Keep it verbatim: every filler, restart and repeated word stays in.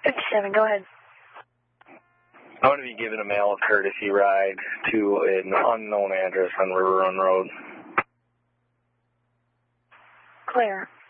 fifty-seven, go ahead. I want to be given a mail courtesy ride to an unknown address on River Run Road. Clear.